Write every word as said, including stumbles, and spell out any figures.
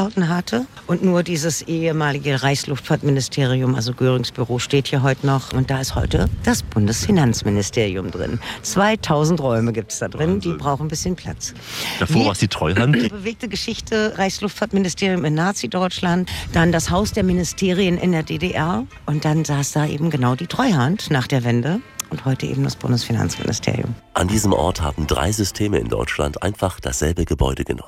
Umbauten hatte. Und nur dieses ehemalige Reichsluftfahrtministerium, also Görings Büro, steht hier heute noch. Und da ist heute das Bundesfinanzministerium drin. zweitausend Räume gibt es da drin, Wahnsinn. Die brauchen ein bisschen Platz. Davor war es die Treuhand. Die bewegte Geschichte, Reichsluftfahrtministerium in Nazi-Deutschland, dann das Haus der Ministerien in der D D R und dann saß da eben genau die Treuhand nach der Wende. Und heute eben das Bundesfinanzministerium. An diesem Ort haben drei Systeme in Deutschland einfach dasselbe Gebäude genutzt.